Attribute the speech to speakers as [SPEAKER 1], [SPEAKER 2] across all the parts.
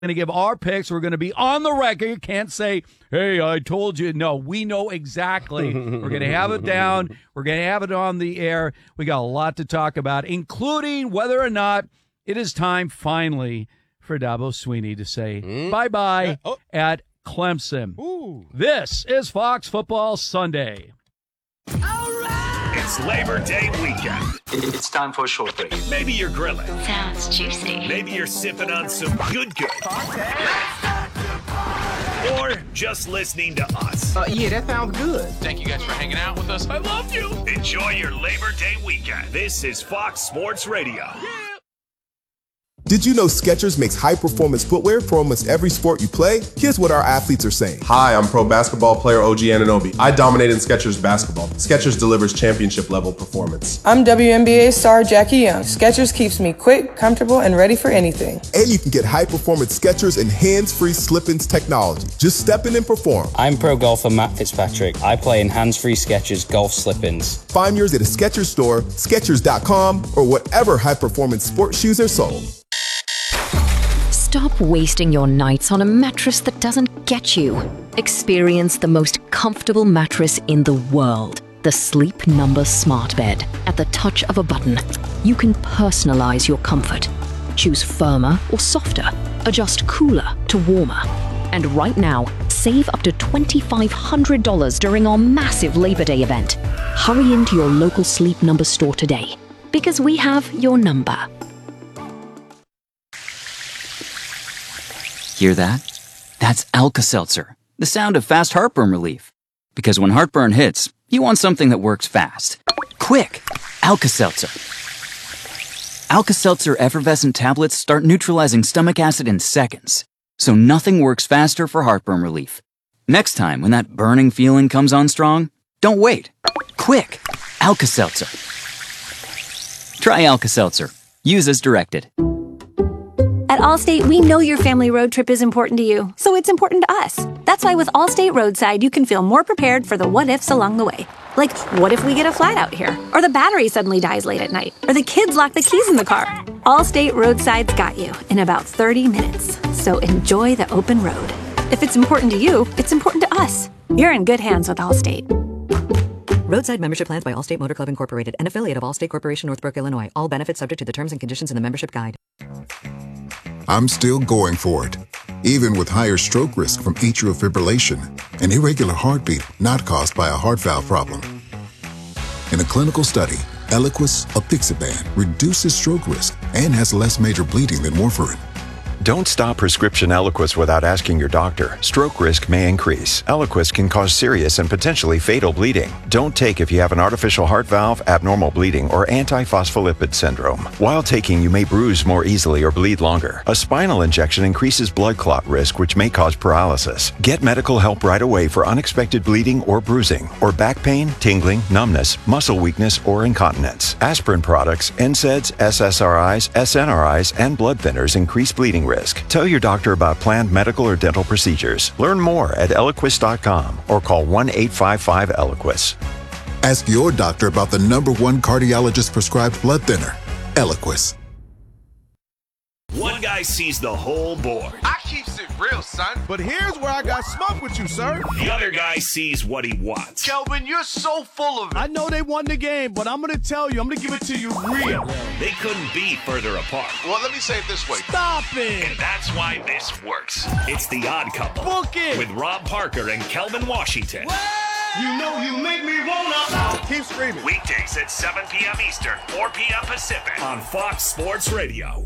[SPEAKER 1] going to give our picks. We're going to be on the record. You can't say, hey, I told you. No, we know exactly. We're going to have it down. We're going to have it on the air. We got a lot to talk about, including whether or not it is time finally for Dabo Swinney to say bye-bye at Clemson.
[SPEAKER 2] Ooh.
[SPEAKER 1] This is Fox Football Sunday.
[SPEAKER 3] All right! It's Labor Day weekend.
[SPEAKER 4] It's time for a short break.
[SPEAKER 3] Maybe you're grilling.
[SPEAKER 5] Sounds juicy.
[SPEAKER 3] Maybe you're sipping on some good. Or just listening to us.
[SPEAKER 6] Yeah, that sounds good.
[SPEAKER 7] Thank you guys for hanging out with us. I love you.
[SPEAKER 3] Enjoy your Labor Day weekend. This is Fox Sports Radio.
[SPEAKER 8] Did you know Skechers makes high-performance footwear for almost every sport you play? Here's what our athletes are saying.
[SPEAKER 9] Hi, I'm pro basketball player OG Anunoby. I dominate in Skechers basketball. Skechers delivers championship-level performance.
[SPEAKER 10] I'm WNBA star Jackie Young. Skechers keeps me quick, comfortable, and ready for anything.
[SPEAKER 8] And you can get high-performance Skechers and hands-free slip-ins technology. Just step in and perform.
[SPEAKER 11] I'm pro golfer Matt Fitzpatrick. I play in hands-free Skechers golf slip-ins.
[SPEAKER 8] Find yours at a Skechers store, Skechers.com, or whatever high-performance sports shoes are sold.
[SPEAKER 5] Stop wasting your nights on a mattress that doesn't get you. Experience the most comfortable mattress in the world. The Sleep Number Smart Bed. At the touch of a button, you can personalize your comfort. Choose firmer or softer. Adjust cooler to warmer. And right now, save up to $2,500 during our massive Labor Day event. Hurry into your local Sleep Number store today, because we have your number.
[SPEAKER 12] Hear that? That's Alka-Seltzer, the sound of fast heartburn relief. Because when heartburn hits, you want something that works fast. Quick! Alka-Seltzer. Alka-Seltzer effervescent tablets start neutralizing stomach acid in seconds. So nothing works faster for heartburn relief. Next time when that burning feeling comes on strong, don't wait. Quick! Alka-Seltzer. Try Alka-Seltzer. Use as directed.
[SPEAKER 13] At Allstate, we know your family road trip is important to you, so it's important to us. That's why with Allstate Roadside, you can feel more prepared for the what-ifs along the way. Like, what if we get a flat out here? Or the battery suddenly dies late at night? Or the kids lock the keys in the car? Allstate Roadside's got you in about 30 minutes. So enjoy the open road. If it's important to you, it's important to us. You're in good hands with Allstate.
[SPEAKER 14] Roadside membership plans by Allstate Motor Club Incorporated, an affiliate of Allstate Corporation, Northbrook, Illinois. All benefits subject to the terms and conditions in the membership guide.
[SPEAKER 15] I'm still going for it, even with higher stroke risk from atrial fibrillation, an irregular heartbeat not caused by a heart valve problem. In a clinical study, Eliquis apixaban reduces stroke risk and has less major bleeding than warfarin.
[SPEAKER 16] Don't stop prescription Eliquis without asking your doctor. Stroke risk may increase. Eliquis can cause serious and potentially fatal bleeding. Don't take if you have an artificial heart valve, abnormal bleeding, or antiphospholipid syndrome. While taking, you may bruise more easily or bleed longer. A spinal injection increases blood clot risk, which may cause paralysis. Get medical help right away for unexpected bleeding or bruising, or back pain, tingling, numbness, muscle weakness, or incontinence. Aspirin products, NSAIDs, SSRIs, SNRIs, and blood thinners increase bleeding risk. Tell your doctor about planned medical or dental procedures. Learn more at Eliquis.com or call 1-855-ELIQUIS.
[SPEAKER 15] Ask your doctor about the #1 cardiologist prescribed blood thinner, Eliquis.
[SPEAKER 3] One guy sees the whole board.
[SPEAKER 2] I keeps it real, son. But here's where I got smoked with you, sir.
[SPEAKER 3] The other guy sees what he wants.
[SPEAKER 2] Kelvin, you're so full of it. I know they won the game, but I'm going to tell you, I'm going to give it to you real.
[SPEAKER 3] They couldn't be further apart.
[SPEAKER 2] Well, let me say it this way.
[SPEAKER 3] Stop it! And that's why this works. It's The Odd Couple.
[SPEAKER 2] Book it!
[SPEAKER 3] With Rob Parker and Kelvin Washington.
[SPEAKER 2] You know you make me wanna. Keep screaming.
[SPEAKER 3] Weekdays at 7 p.m. Eastern, 4 p.m. Pacific on Fox Sports Radio.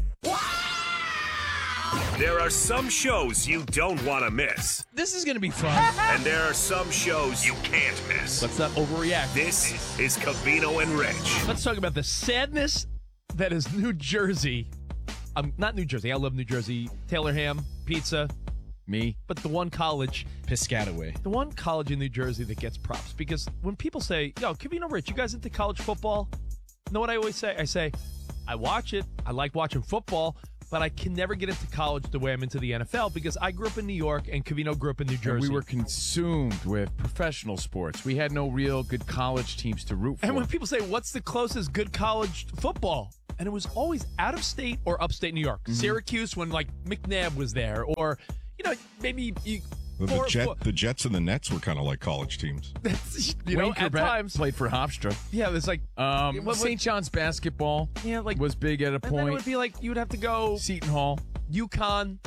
[SPEAKER 3] There are some shows you don't want to miss.
[SPEAKER 1] This is going to be fun.
[SPEAKER 3] And there are some shows you can't miss.
[SPEAKER 1] Let's not overreact.
[SPEAKER 3] This is Covino and Rich.
[SPEAKER 1] Let's talk about the sadness that is New Jersey. Not New Jersey. I love New Jersey. Taylor ham, pizza, me. But the one college.
[SPEAKER 2] Piscataway.
[SPEAKER 1] The one college in New Jersey that gets props. Because when people say, yo, Covino Rich, you guys into college football? You know what I always say? I say, I watch it. I like watching football. But I can never get into college the way I'm into the NFL because I grew up in New York and Covino grew up in New Jersey.
[SPEAKER 17] And we were consumed with professional sports. We had no real good college teams to root for.
[SPEAKER 1] And when people say, what's the closest good college football?
[SPEAKER 4] and it was always out of state or upstate New York. Syracuse when like McNabb was there, or maybe you.
[SPEAKER 6] The Jets and the Nets were kind of like college teams.
[SPEAKER 4] At times
[SPEAKER 17] played for Hofstra.
[SPEAKER 4] Yeah, there's like
[SPEAKER 17] St. John's basketball.
[SPEAKER 4] Yeah, like
[SPEAKER 17] was big at a point.
[SPEAKER 4] And then it would be like you would have to go
[SPEAKER 17] Seton Hall,
[SPEAKER 4] UConn,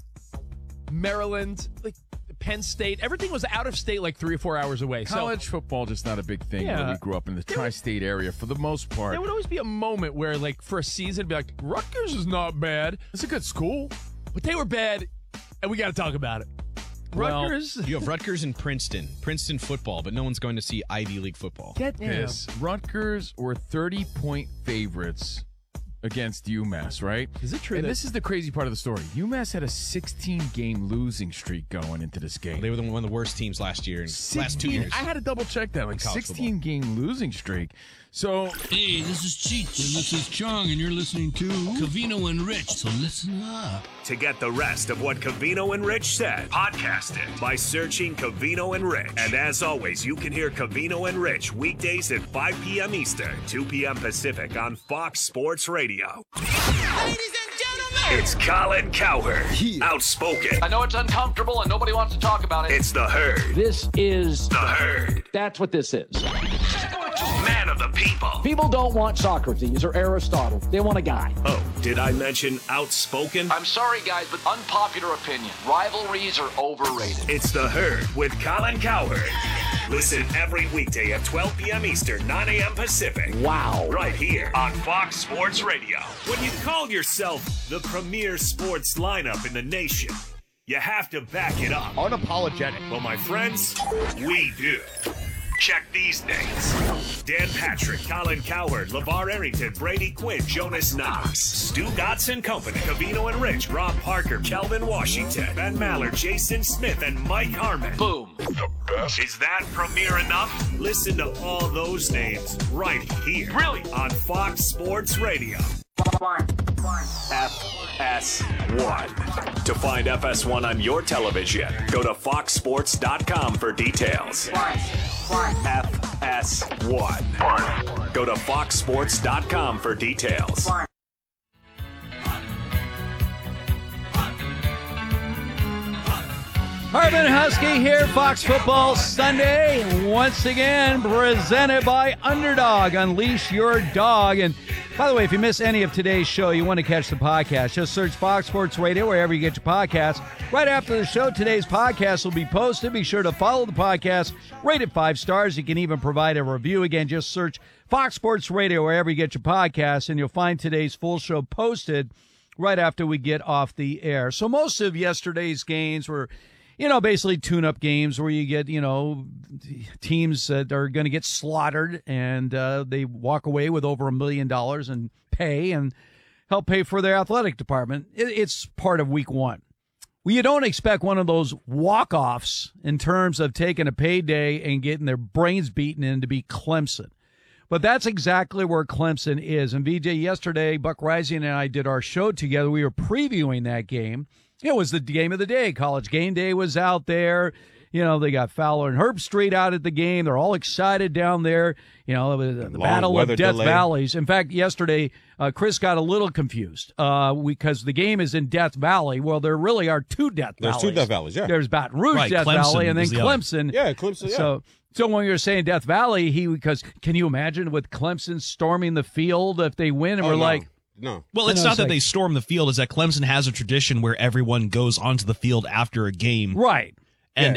[SPEAKER 4] Maryland, like Penn State. Everything was out of state, like 3 or 4 hours away.
[SPEAKER 17] College football just not a big thing.
[SPEAKER 4] Yeah.
[SPEAKER 17] We grew up in the tri-state area for the most part.
[SPEAKER 4] There would always be a moment where, like, for a season, it'd be like Rutgers is not bad. It's a good school, but they were bad, and we got to talk about it. Rutgers.
[SPEAKER 18] You have Rutgers and Princeton football, but no one's going to see Ivy League football.
[SPEAKER 17] Get this. Rutgers were 30-point favorites against UMass, right?
[SPEAKER 4] Is it true?
[SPEAKER 17] And this is the crazy part of the story. UMass had a 16-game losing streak going into this game.
[SPEAKER 18] They were one of the worst teams last year. Last 2 years.
[SPEAKER 17] I had to double check that. Like 16-game losing streak. So,
[SPEAKER 19] hey, this is Cheech and this is Chong, and you're listening to Covino and Rich. So listen up.
[SPEAKER 3] To get the rest of what Covino and Rich said, podcast it by searching Covino and Rich. And as always, you can hear Covino and Rich weekdays at 5 p.m. Eastern, 2 p.m. Pacific on Fox Sports Radio.
[SPEAKER 20] Ladies and gentlemen,
[SPEAKER 3] it's Colin Cowherd, outspoken.
[SPEAKER 21] I know it's uncomfortable and nobody wants to talk about it.
[SPEAKER 3] It's the Herd.
[SPEAKER 21] This is
[SPEAKER 3] the Herd.
[SPEAKER 21] That's what this is.
[SPEAKER 3] Man of the people.
[SPEAKER 21] People don't want Socrates or Aristotle. They want a guy.
[SPEAKER 3] Oh, did I mention outspoken?
[SPEAKER 21] I'm sorry, guys, but unpopular opinion. Rivalries are overrated.
[SPEAKER 3] It's the Herd with Colin Cowherd. Listen every weekday at 12 p.m. Eastern, 9 a.m. Pacific.
[SPEAKER 21] Wow.
[SPEAKER 3] Right here on Fox Sports Radio. When you call yourself the premier sports lineup in the nation, you have to back it up.
[SPEAKER 4] Unapologetic.
[SPEAKER 3] Well, my friends, we do. Check these names: Dan Patrick, Colin Cowherd, LeVar Arrington, Brady Quinn, Jonas Knox, Stu Gotts & Company, Covino and Rich, Rob Parker, Kelvin Washington, Ben Maller, Jason Smith, and Mike Harmon.
[SPEAKER 21] Boom.
[SPEAKER 3] The best. Is that premiere enough? Listen to all those names right here.
[SPEAKER 21] Really?
[SPEAKER 3] On Fox Sports Radio. FS1. To find FS1 on your television, go to foxsports.com for details. FS1. Go to foxsports.com for details.
[SPEAKER 1] Harvin Husky here, Fox Football Sunday, once again presented by Underdog. Unleash your dog. And by the way, if you miss any of today's show, you want to catch the podcast, just search Fox Sports Radio wherever you get your podcasts. Right after the show, today's podcast will be posted. Be sure to follow the podcast, rate it 5 stars. You can even provide a review. Again, just search Fox Sports Radio wherever you get your podcasts, and you'll find today's full show posted right after we get off the air. So most of yesterday's games were, basically tune-up games where you get, teams that are going to get slaughtered, and they walk away with over $1 million in pay and help pay for their athletic department. It's part of week one. Well, you don't expect one of those walk-offs in terms of taking a payday and getting their brains beaten in to be Clemson. But that's exactly where Clemson is. And, VJ, yesterday, Buck Rising and I did our show together. We were previewing that game. It was the game of the day. College Game Day was out there. They got Fowler and Herbstreit out at the game. They're all excited down there. The Battle of Death Valleys. In fact, yesterday, Chris got a little confused because the game is in Death Valley. Well, there really are 2 Death Valleys.
[SPEAKER 18] There's 2 Death Valleys, yeah.
[SPEAKER 1] There's Baton Rouge Death Valley and then Clemson.
[SPEAKER 18] Yeah, Clemson, yeah.
[SPEAKER 1] So when you're saying Death Valley, because can you imagine with Clemson storming the field if they win? And
[SPEAKER 18] No.
[SPEAKER 22] Well, it's not that they storm the field. It's that Clemson has a tradition where everyone goes onto the field after a game.
[SPEAKER 1] Right.
[SPEAKER 22] And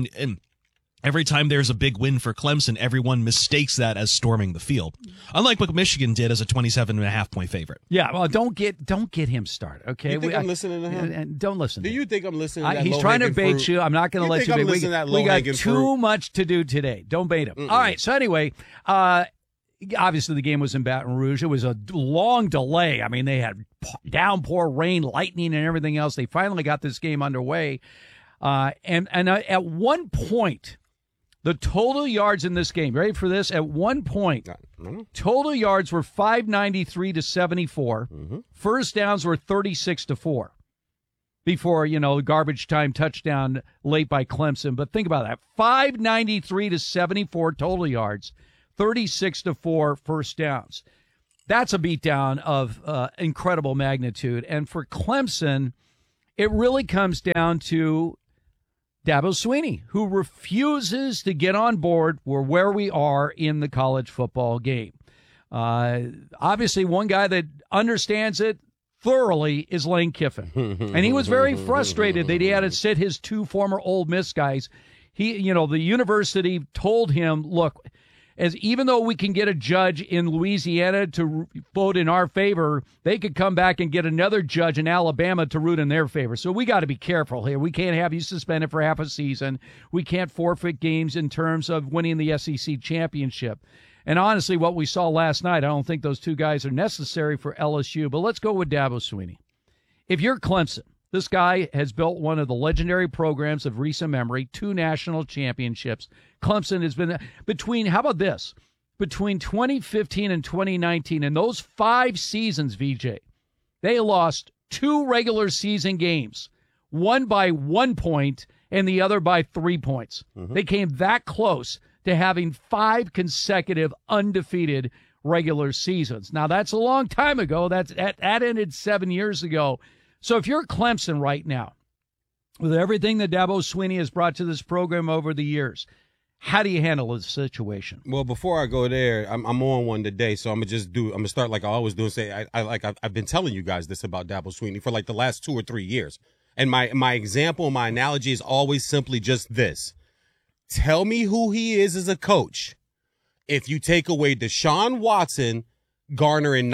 [SPEAKER 22] every time there's a big win for Clemson, everyone mistakes that as storming the field. Unlike what Michigan did as a 27.5-point favorite.
[SPEAKER 1] Yeah, well, don't get him started, okay?
[SPEAKER 18] You think I'm listening to him?
[SPEAKER 1] And don't listen to him.
[SPEAKER 18] Do you think I'm listening to that
[SPEAKER 1] He's trying to bait
[SPEAKER 18] fruit?
[SPEAKER 1] you. I'm not going to let you bait. We got too much to do today. Don't bait him. All right, so anyway, obviously, the game was in Baton Rouge. It was a long delay. I mean, they had downpour, rain, lightning, and everything else. They finally got this game underway. And at one point, the total yards in this game, ready for this? At one point, total yards were 593 to 74. First downs were 36-4 before, garbage time touchdown late by Clemson. But think about that. 593 to 74 total yards. 36-4 first downs. That's a beatdown of incredible magnitude. And for Clemson, it really comes down to Dabo Swinney, who refuses to get on board where we are in the college football game. Obviously, one guy that understands it thoroughly is Lane Kiffin. And he was very frustrated that he had to sit his 2 former Ole Miss guys. The university told him, look, even though we can get a judge in Louisiana to vote in our favor, they could come back and get another judge in Alabama to root in their favor. So we got to be careful here. We can't have you suspended for half a season. We can't forfeit games in terms of winning the SEC championship. And honestly, what we saw last night, I don't think those 2 guys are necessary for LSU. But let's go with Dabo Swinney. If you're Clemson, this guy has built one of the legendary programs of recent memory, 2 national championships. Clemson has been between 2015 and 2019, in those 5 seasons, VJ, they lost 2 regular season games, one by 1 point and the other by 3 points. They came that close to having 5 consecutive undefeated regular seasons. Now, that's a long time ago. That ended 7 years ago. So if you're Clemson right now, with everything that Dabo Swinney has brought to this program over the years, how do you handle this situation?
[SPEAKER 7] Well, before I go there, I'm on one today, so I'm gonna start like I always do and say I've been telling you guys this about Dabo Swinney for like the last 2 or 3 years, and my example, my analogy is always simply just this: tell me who he is as a coach. If you take away Deshaun Watson garnering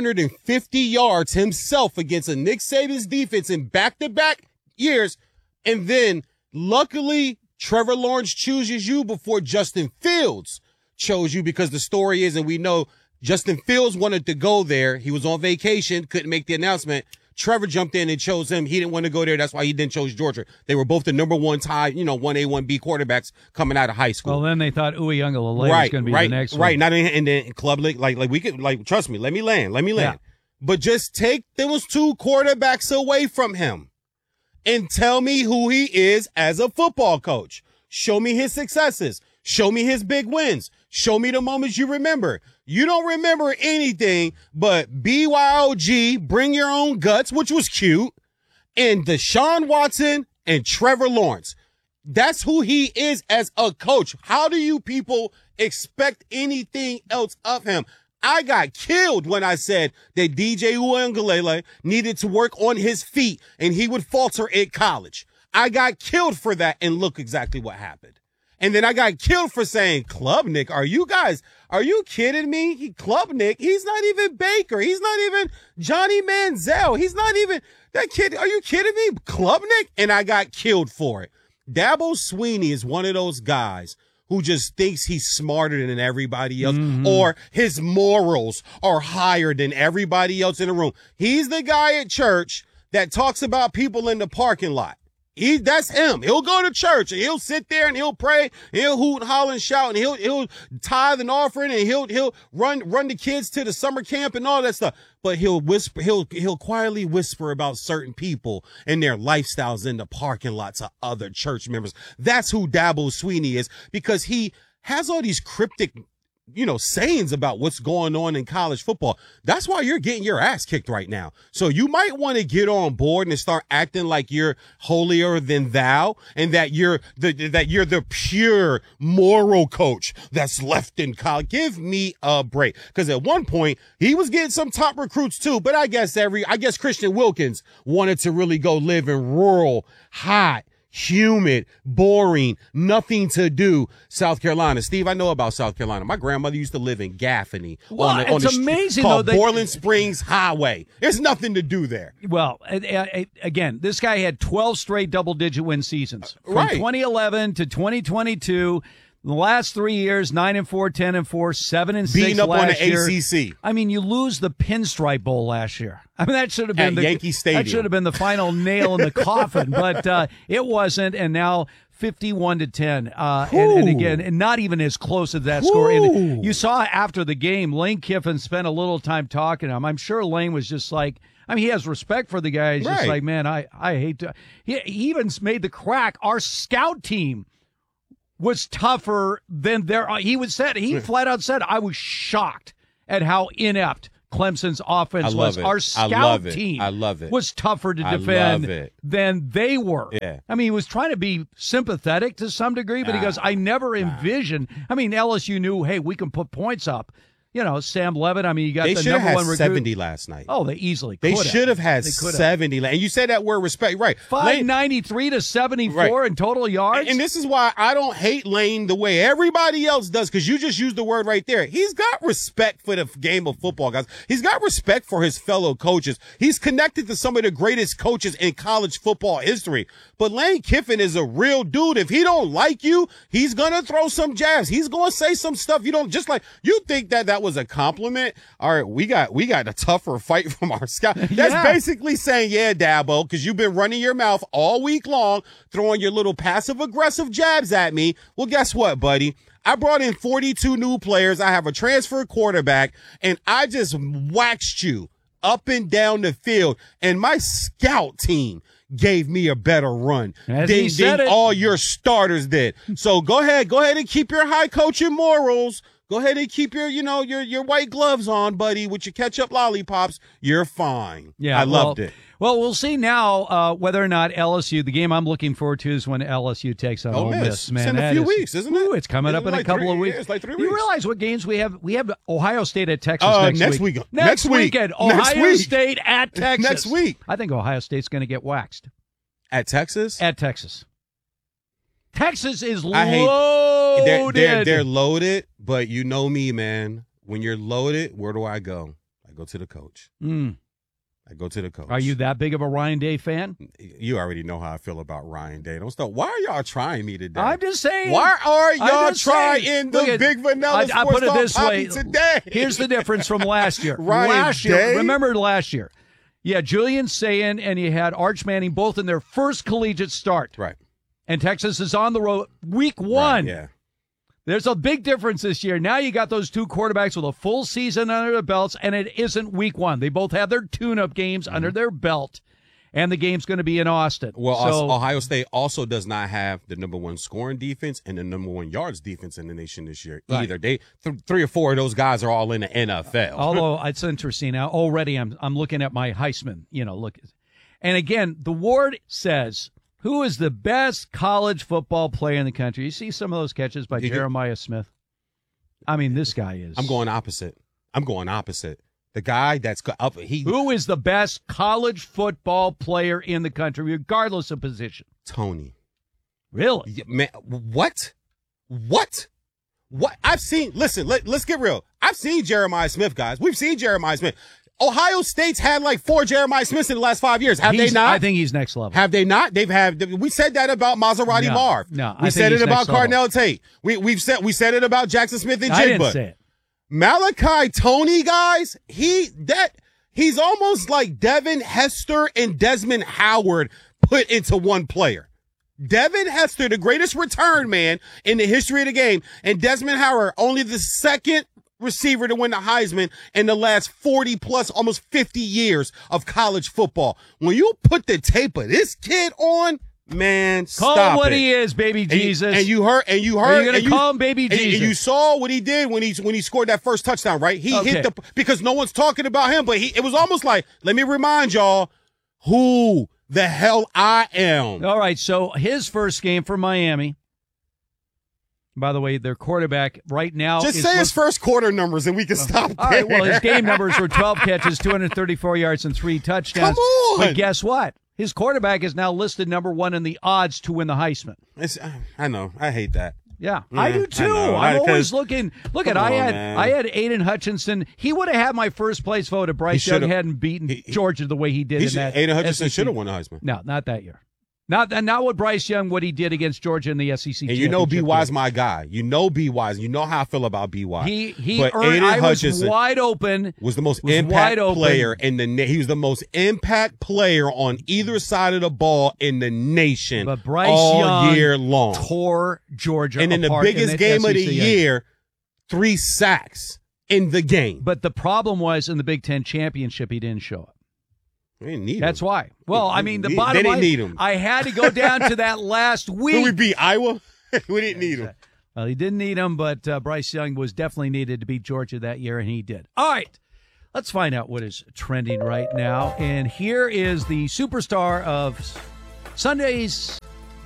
[SPEAKER 7] 950 yards himself against a Nick Saban's defense in back-to-back years, and then luckily Trevor Lawrence chooses you before Justin Fields chose you, because the story is, and we know Justin Fields wanted to go there. He was on vacation, couldn't make the announcement. Trevor jumped in and chose him. He didn't want to go there. That's why he didn't choose Georgia. They were both the number 1 tie, 1A, 1B quarterbacks coming out of high school.
[SPEAKER 1] Well, then they thought Uiagalelei was going to be the next one.
[SPEAKER 7] Right. Not in the club league. Like we could, trust me, let me land. Yeah. But just take those 2 quarterbacks away from him and tell me who he is as a football coach. Show me his successes. Show me his big wins. Show me the moments you remember. You don't remember anything but BYOG, bring your own guts, which was cute, and Deshaun Watson and Trevor Lawrence. That's who he is as a coach. How do you people expect anything else of him? I got killed when I said that DJ Uiagalelei needed to work on his feet and he would falter at college. I got killed for that, and look exactly what happened. And then I got killed for saying, Club Nick, are you kidding me? Club Nick, he's not even Baker. He's not even Johnny Manziel. He's not even that kid. Are you kidding me? Club Nick? And I got killed for it. Dabo Swinney is one of those guys who just thinks he's smarter than everybody else, or his morals are higher than everybody else in the room. He's the guy at church that talks about people in the parking lot. That's him. He'll go to church and he'll sit there and he'll pray, and he'll hoot, holler, and shout, and he'll tithe an offering, and he'll run the kids to the summer camp and all that stuff. But he'll whisper, he'll quietly whisper about certain people and their lifestyles in the parking lot to other church members. That's who Dabo Swinney is, because he has all these cryptic, sayings about what's going on in college football. That's why you're getting your ass kicked right now. So you might want to get on board and start acting like you're holier than thou, and that you're the pure moral coach that's left in college. Give me a break. Because at one point he was getting some top recruits too, but I guess Christian Wilkins wanted to really go live in rural, hot, humid, boring, nothing to do South Carolina. Steve, I know about South Carolina. My grandmother used to live in Gaffney.
[SPEAKER 1] It's amazing,
[SPEAKER 7] called Borland Springs Highway. There's nothing to do there.
[SPEAKER 1] Well, again, this guy had 12 straight double-digit win seasons. From 2011 to 2022. The last 3 years, 9-4, 10-4, 7-6
[SPEAKER 7] beating up
[SPEAKER 1] last
[SPEAKER 7] on the
[SPEAKER 1] year.
[SPEAKER 7] ACC.
[SPEAKER 1] I mean, you lose the Pinstripe Bowl last year. I mean, that should have been
[SPEAKER 7] Yankee Stadium.
[SPEAKER 1] That should have been the final nail in the coffin, but it wasn't. And now 51-10, and again, and not even as close as that score. And you saw after the game, Lane Kiffin spent a little time talking to him. I'm sure Lane was just like, I mean, he has respect for the guy. He's just like, man, I hate to. He even made the crack. Our scout team was tougher than he flat out said, I was shocked at how inept Clemson's offense was.
[SPEAKER 7] it.
[SPEAKER 1] Our scout
[SPEAKER 7] it.
[SPEAKER 1] team
[SPEAKER 7] I love it.
[SPEAKER 1] was tougher to
[SPEAKER 7] I
[SPEAKER 1] defend
[SPEAKER 7] love it.
[SPEAKER 1] than they were.
[SPEAKER 7] Yeah.
[SPEAKER 1] I mean, he was trying to be sympathetic to some degree, but he goes, I never envisioned. I mean, LSU knew, hey, we can put points up. You know, Sam Levitt, I mean, you got
[SPEAKER 7] they
[SPEAKER 1] the
[SPEAKER 7] should have
[SPEAKER 1] number
[SPEAKER 7] had
[SPEAKER 1] one recruit.
[SPEAKER 7] 70 last night.
[SPEAKER 1] Oh, they easily could
[SPEAKER 7] They
[SPEAKER 1] have.
[SPEAKER 7] should have had
[SPEAKER 1] They could have.
[SPEAKER 7] 70. And you said that word respect. Right.
[SPEAKER 1] 593 to 74 in total yards.
[SPEAKER 7] And this is why I don't hate Lane the way everybody else does, because you just used the word right there. He's got respect for the game of football, guys. He's got respect for his fellow coaches. He's connected to some of the greatest coaches in college football history. But Lane Kiffin is a real dude. If he don't like you, he's going to throw some jabs. He's going to say some stuff you don't, just like you think that was a compliment. All right, we got a tougher fight from our scout. That's basically saying, yeah, Dabo, because you've been running your mouth all week long, throwing your little passive-aggressive jabs at me. Well, guess what, buddy? I brought in 42 new players. I have a transfer quarterback, and I just waxed you up and down the field. And my scout team gave me a better run than all your starters did. So go ahead and keep your high coaching morals. Go ahead and keep your white gloves on, buddy, with your ketchup lollipops. You're fine.
[SPEAKER 1] Yeah,
[SPEAKER 7] I loved it.
[SPEAKER 1] Well, we'll see now whether or not LSU, the game I'm looking forward to is when LSU takes on Ole Miss. Man,
[SPEAKER 7] it's in a few weeks, isn't it?
[SPEAKER 1] It's coming up in a couple of weeks.
[SPEAKER 7] It's like 3 weeks.
[SPEAKER 1] You realize what games we have? We have Ohio State at Texas next week.
[SPEAKER 7] Next
[SPEAKER 1] weekend, Ohio State at Texas.
[SPEAKER 7] Next week.
[SPEAKER 1] I think Ohio State's going to get waxed.
[SPEAKER 7] At Texas?
[SPEAKER 1] At Texas. Texas is loaded.
[SPEAKER 7] They're loaded, but you know me, man. When you're loaded, where do I go? I go to the coach. I go to the coach.
[SPEAKER 1] Are you that big of a Ryan Day fan?
[SPEAKER 7] You already know how I feel about Ryan Day. Don't stop. Why are y'all trying me today?
[SPEAKER 1] I'm just saying.
[SPEAKER 7] Why are y'all trying the Big Vanilla
[SPEAKER 1] I put it this way
[SPEAKER 7] today?
[SPEAKER 1] Here's the difference from last year.
[SPEAKER 7] Ryan Day?
[SPEAKER 1] Remember last year? Yeah, Julian Sayin and you had Arch Manning both in their first collegiate start.
[SPEAKER 7] Right.
[SPEAKER 1] And Texas is on the road week 1.
[SPEAKER 7] Right, yeah.
[SPEAKER 1] There's a big difference this year. Now you got those two quarterbacks with a full season under their belts, and it isn't week 1. They both have their tune-up games under their belt, and the game's going to be in Austin.
[SPEAKER 7] Well, Ohio State also does not have the number 1 scoring defense and the number 1 yards defense in the nation this year either. They 3 or 4 of those guys are all in the NFL.
[SPEAKER 1] Although it's interesting now. Already, I'm looking at my Heisman. And again, the Ward says, who is the best college football player in the country? You see some of those catches by Jeremiah Smith. I mean, this guy is.
[SPEAKER 7] I'm going opposite. The guy that's up.
[SPEAKER 1] Who is the best college football player in the country, regardless of position?
[SPEAKER 7] Tony.
[SPEAKER 1] Really?
[SPEAKER 7] Yeah, man, what? I've seen. Listen, let's get real. I've seen Jeremiah Smith, guys. We've seen Jeremiah Smith. Ohio State's had like 4 Jeremiah Smiths in the last 5 years. Have they not?
[SPEAKER 1] I think he's next level.
[SPEAKER 7] Have they not? We said that about Maserati Marv.
[SPEAKER 1] No,
[SPEAKER 7] we said it about Carnell Tate. We said it about Jackson Smith and Jigba.
[SPEAKER 1] I didn't say it.
[SPEAKER 7] Malachi Toney, guys, he's almost like Devin Hester and Desmond Howard put into one player. Devin Hester, the greatest return man in the history of the game, and Desmond Howard, only the second receiver to win the Heisman in the last 40 plus, almost 50 years of college football. When you put the tape of this kid on, man,
[SPEAKER 1] call
[SPEAKER 7] stop
[SPEAKER 1] him what
[SPEAKER 7] it.
[SPEAKER 1] he is, baby Jesus.
[SPEAKER 7] And you heard.
[SPEAKER 1] Are you going to call him baby Jesus?
[SPEAKER 7] And you saw what he did when he scored that first touchdown, right? He hit because no one's talking about him, but it was almost like, let me remind y'all who the hell I am.
[SPEAKER 1] All right, so his first game for Miami. By the way, their quarterback right now.
[SPEAKER 7] Just say his first quarter numbers and we can stop there.
[SPEAKER 1] All right, well, his game numbers were 12 catches, 234 yards, and 3 touchdowns.
[SPEAKER 7] Come on.
[SPEAKER 1] But guess what? His quarterback is now listed number 1 in the odds to win the Heisman.
[SPEAKER 7] I know. I hate that.
[SPEAKER 1] Yeah, I do too. I'm always looking. Look at I had Aiden Hutchinson. He would have had my first place vote if Bryce Young hadn't beaten Georgia the way he did in that.
[SPEAKER 7] Aiden Hutchinson should have won the Heisman.
[SPEAKER 1] No, not that year. Not what Bryce Young, what he did against Georgia in the SEC.
[SPEAKER 7] And you know B.Y.'s my guy. You know B.Y. You know how I feel about B.Y.
[SPEAKER 1] He
[SPEAKER 7] but
[SPEAKER 1] earned.
[SPEAKER 7] Aiden
[SPEAKER 1] I
[SPEAKER 7] Hutchinson
[SPEAKER 1] was wide open.
[SPEAKER 7] Was the most impact player in the. He was the most impact player on either side of the ball in the nation.
[SPEAKER 1] But Bryce
[SPEAKER 7] all
[SPEAKER 1] Young
[SPEAKER 7] year long
[SPEAKER 1] tore Georgia
[SPEAKER 7] and in the biggest game of the year, 3 sacks in the game.
[SPEAKER 1] But the problem was in the Big Ten championship, he didn't show up.
[SPEAKER 7] We didn't need
[SPEAKER 1] That's
[SPEAKER 7] him.
[SPEAKER 1] why. Well, I mean, the bottom
[SPEAKER 7] they didn't
[SPEAKER 1] line,
[SPEAKER 7] need him.
[SPEAKER 1] I had to go down to that last week.
[SPEAKER 7] Who we beat? Iowa? We didn't need him.
[SPEAKER 1] Well, he didn't need him, but Bryce Young was definitely needed to beat Georgia that year, and he did. All right. Let's find out what is trending right now. And here is the superstar of Sundays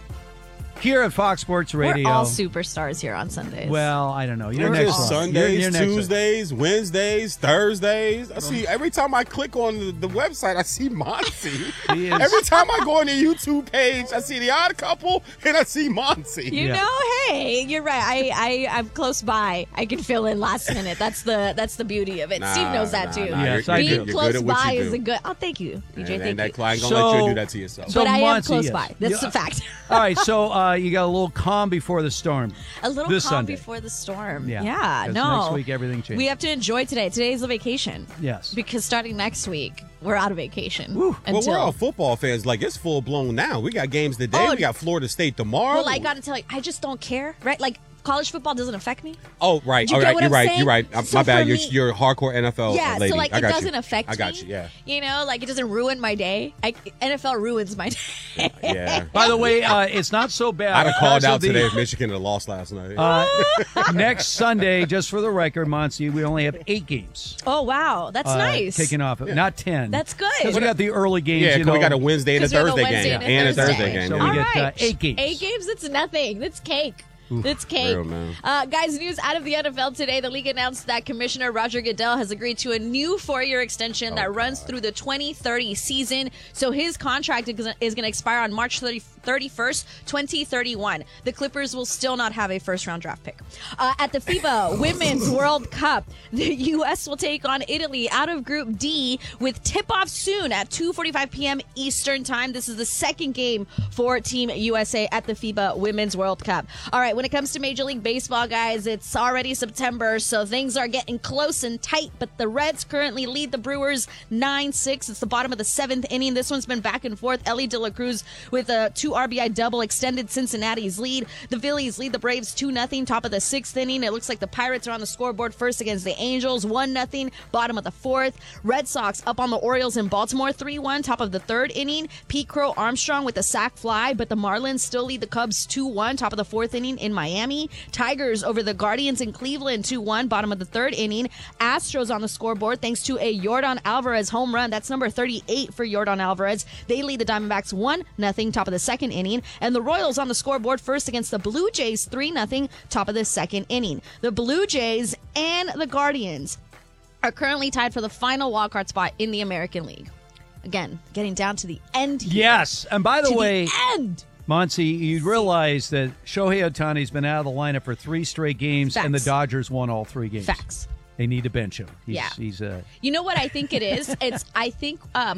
[SPEAKER 1] here at Fox Sports Radio.
[SPEAKER 9] We're all superstars here on Sundays.
[SPEAKER 1] Well, I don't know. You're
[SPEAKER 7] We're
[SPEAKER 1] next
[SPEAKER 7] just
[SPEAKER 1] one.
[SPEAKER 7] Sundays,
[SPEAKER 1] You're next
[SPEAKER 7] Tuesdays, Wednesdays, Thursdays. I see every time I click on the website, I see Monty. Every time I go on the YouTube page, I see The Odd Couple and I see Monty.
[SPEAKER 9] You know, hey, you're right. I'm close by. I can fill in last minute. That's the beauty of it. Steve knows that too.
[SPEAKER 1] Yes, I do.
[SPEAKER 9] Being close by is a good. Oh, thank you, DJ. Thank you.
[SPEAKER 7] I ain't gonna let you do that to yourself.
[SPEAKER 9] But I am
[SPEAKER 1] Monty,
[SPEAKER 9] close
[SPEAKER 1] yes.
[SPEAKER 9] by. That's a fact.
[SPEAKER 1] All right, so you got a little calm before the storm.
[SPEAKER 9] A little
[SPEAKER 1] this
[SPEAKER 9] calm
[SPEAKER 1] Sunday.
[SPEAKER 9] before the storm.
[SPEAKER 1] Yeah. 'Cause
[SPEAKER 9] No.
[SPEAKER 1] next week everything changes.
[SPEAKER 9] We have to enjoy today. Today's a vacation.
[SPEAKER 1] Yes.
[SPEAKER 9] Because starting next week, we're out of vacation.
[SPEAKER 7] Well,
[SPEAKER 9] Until
[SPEAKER 7] we're all football fans. Like, it's full blown now. We got games today. We got Florida State tomorrow.
[SPEAKER 9] Well, I got to tell you, I just don't care, right? Like, college football doesn't affect me.
[SPEAKER 7] Oh, right.
[SPEAKER 9] Do you get what
[SPEAKER 7] You're
[SPEAKER 9] I'm
[SPEAKER 7] right.
[SPEAKER 9] saying?
[SPEAKER 7] You're right.
[SPEAKER 9] So
[SPEAKER 7] My bad.
[SPEAKER 9] for me-
[SPEAKER 7] You're a hardcore NFL
[SPEAKER 9] Yeah,
[SPEAKER 7] lady.
[SPEAKER 9] so like
[SPEAKER 7] I
[SPEAKER 9] it
[SPEAKER 7] got
[SPEAKER 9] doesn't
[SPEAKER 7] you.
[SPEAKER 9] affect me.
[SPEAKER 7] I got you. Yeah.
[SPEAKER 9] You know, like it doesn't ruin my day. NFL ruins my day.
[SPEAKER 7] Yeah.
[SPEAKER 1] By the way, it's not so bad.
[SPEAKER 7] I'd have called
[SPEAKER 1] because of
[SPEAKER 7] out today if Michigan had lost last night.
[SPEAKER 1] Next Sunday, just for the record, Monty, we only have 8 games.
[SPEAKER 9] Oh wow, that's nice.
[SPEAKER 1] Kicking off, not 10.
[SPEAKER 9] That's good.
[SPEAKER 1] Because we got the early games.
[SPEAKER 7] Yeah,
[SPEAKER 1] you
[SPEAKER 7] 'cause we
[SPEAKER 1] know.
[SPEAKER 7] got a Wednesday and a
[SPEAKER 9] 'Cause we have a
[SPEAKER 7] Thursday
[SPEAKER 9] Wednesday
[SPEAKER 7] game.
[SPEAKER 9] and a
[SPEAKER 7] Thursday
[SPEAKER 9] Thursday.
[SPEAKER 7] game.
[SPEAKER 1] So
[SPEAKER 7] yeah.
[SPEAKER 1] we
[SPEAKER 9] All
[SPEAKER 1] get
[SPEAKER 9] right.
[SPEAKER 1] 8 games.
[SPEAKER 9] 8 games, that's nothing. That's cake. It's cake.
[SPEAKER 7] Real, man.
[SPEAKER 9] Guys, news out of the NFL today. The league announced that Commissioner Roger Goodell has agreed to a new 4-year extension that runs through the 2030 season. So his contract is going to expire on March 31st, 2031. The Clippers will still not have a first-round draft pick. At the FIBA Women's World Cup, the U.S. will take on Italy out of Group D with tip-off soon at 2:45 p.m. Eastern Time. This is the second game for Team USA at the FIBA Women's World Cup. All right, when it comes to Major League Baseball, guys, it's already September, so things are getting close and tight, but the Reds currently lead the Brewers 9-6. It's the bottom of the 7th inning. This one's been back and forth. Ellie De La Cruz with a 2 RBI double extended Cincinnati's lead. The Phillies lead the Braves 2-0, top of the 6th inning. It looks like the Pirates are on the scoreboard first against the Angels, 1-0, bottom of the 4th. Red Sox up on the Orioles in Baltimore 3-1, top of the 3rd inning. Pete Crow Armstrong with a sac fly, but the Marlins still lead the Cubs 2-1, top of the 4th inning in Miami. Tigers over the Guardians in Cleveland 2-1, bottom of the 3rd inning. Astros on the scoreboard thanks to a Yordan Alvarez home run. That's number 38 for Yordan Alvarez. They lead the Diamondbacks 1-0, top of the 2nd inning. And the Royals on the scoreboard first against the Blue Jays 3-0, top of the 2nd inning. The Blue Jays and the Guardians are currently tied for the final wildcard spot in the American League. Again, getting down to the end here.
[SPEAKER 1] Yes, and by the
[SPEAKER 9] To
[SPEAKER 1] way,
[SPEAKER 9] end.
[SPEAKER 1] Monty, you realize that Shohei Ohtani's been out of the lineup for 3 straight games, and the
[SPEAKER 9] Facts.
[SPEAKER 1] Dodgers won all 3 games.
[SPEAKER 9] Facts.
[SPEAKER 1] They need to bench him.
[SPEAKER 9] Yeah.
[SPEAKER 1] He's
[SPEAKER 9] You know what I think it is? I think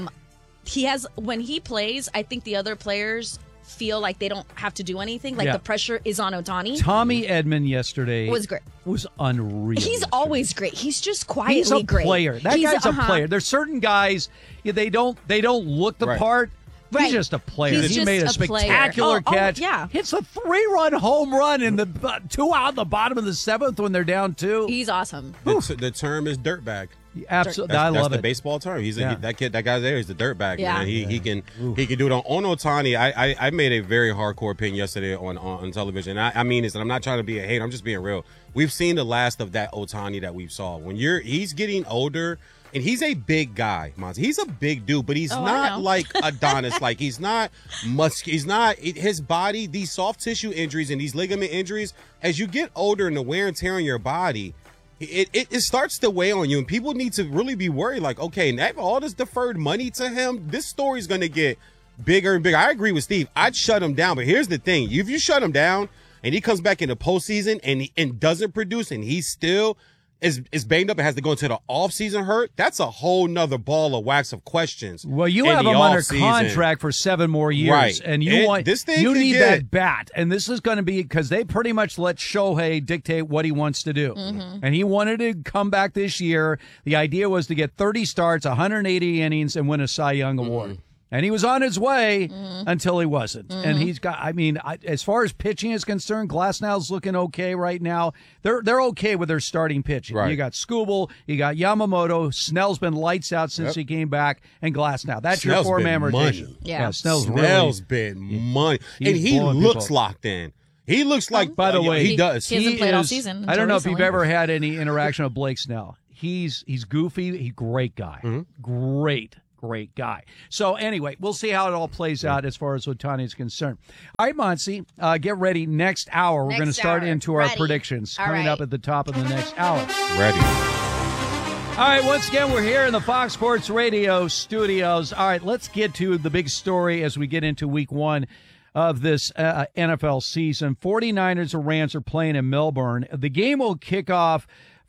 [SPEAKER 9] he has, when he plays, I think the other players feel like they don't have to do anything. Like
[SPEAKER 1] Yeah.
[SPEAKER 9] the pressure is on Ohtani.
[SPEAKER 1] Tommy Edman yesterday
[SPEAKER 9] Was great.
[SPEAKER 1] Was unreal.
[SPEAKER 9] He's always great. He's just quietly
[SPEAKER 1] He's a
[SPEAKER 9] great.
[SPEAKER 1] player. That
[SPEAKER 9] He's
[SPEAKER 1] guy's a player. There's certain guys they don't look the
[SPEAKER 7] Right.
[SPEAKER 1] part.
[SPEAKER 9] Right.
[SPEAKER 1] He's just a player.
[SPEAKER 9] He's
[SPEAKER 1] He
[SPEAKER 9] just
[SPEAKER 1] made a
[SPEAKER 9] a player.
[SPEAKER 1] spectacular
[SPEAKER 9] Oh,
[SPEAKER 1] catch.
[SPEAKER 9] yeah.
[SPEAKER 1] Hits a 3-run home run in the 2 out in the bottom of the 7th when they're down 2.
[SPEAKER 9] He's awesome.
[SPEAKER 7] The term is dirtbag.
[SPEAKER 1] Absolutely,
[SPEAKER 7] That's
[SPEAKER 1] I love
[SPEAKER 7] the
[SPEAKER 1] it.
[SPEAKER 7] baseball term. He's
[SPEAKER 1] Yeah.
[SPEAKER 7] that guy's there. He's the dirtbag.
[SPEAKER 9] Yeah.
[SPEAKER 7] Man. He can do it on Ohtani. I made a very hardcore opinion yesterday on television. I mean this, and I'm not trying to be a hater. I'm just being real. We've seen the last of that Ohtani that we saw. He's getting older. And he's a big guy, Monty. He's a big dude, but he's not like Adonis. Like he's not He's not his body. These soft tissue injuries and these ligament injuries, as you get older and the wear and tear on your body, it starts to weigh on you. And people need to really be worried. Like, okay, and all this deferred money to him, this story's going to get bigger and bigger. I agree with Steve. I'd shut him down. But here's the thing: if you shut him down and he comes back in the postseason and doesn't produce, and he's still is banged up and has to go into the offseason hurt, that's a whole nother ball of wax of questions.
[SPEAKER 1] Well, you
[SPEAKER 7] in
[SPEAKER 1] have
[SPEAKER 7] the
[SPEAKER 1] him under
[SPEAKER 7] offseason.
[SPEAKER 1] contract for 7 more years,
[SPEAKER 7] Right.
[SPEAKER 1] and you want
[SPEAKER 7] this thing
[SPEAKER 1] you
[SPEAKER 7] could
[SPEAKER 1] need
[SPEAKER 7] get-
[SPEAKER 1] that bat, and this is going to be because they pretty much let Shohei dictate what he wants to do, and he wanted to come back this year. The idea was to get 30 starts, 180 innings, and win a Cy Young award. And he was on his way until he wasn't. And he's got, as far as pitching is concerned, Glasnow's looking okay right now. They're okay with their starting pitching.
[SPEAKER 7] Right.
[SPEAKER 1] You got Skubal, you got Yamamoto, Snell's been lights out since he came back, and Glasnow. That's
[SPEAKER 7] Snell's
[SPEAKER 1] your
[SPEAKER 7] been
[SPEAKER 1] four-man rotation.
[SPEAKER 7] money.
[SPEAKER 9] Yeah.
[SPEAKER 1] Snell's
[SPEAKER 7] been money.
[SPEAKER 1] he's
[SPEAKER 7] And he
[SPEAKER 1] blowing
[SPEAKER 7] looks
[SPEAKER 1] people.
[SPEAKER 7] locked in. He looks like,
[SPEAKER 1] By the way,
[SPEAKER 7] he does.
[SPEAKER 9] He hasn't played all season
[SPEAKER 1] I don't know if
[SPEAKER 9] until
[SPEAKER 1] you've
[SPEAKER 9] recently.
[SPEAKER 1] ever had any interaction with Blake Snell. he's goofy. He's a great guy. Great guy. So anyway, we'll see how it all plays out as far as Ohtani is concerned. All right, Monsi, get ready. Next hour, we're going to start into our predictions coming up at the top of the next hour.
[SPEAKER 7] Ready.
[SPEAKER 1] All right, once again, we're here in the Fox Sports Radio studios. All right, let's get to the big story as we get into week one of this NFL season. 49ers and Rams are playing in Melbourne. The game will kick off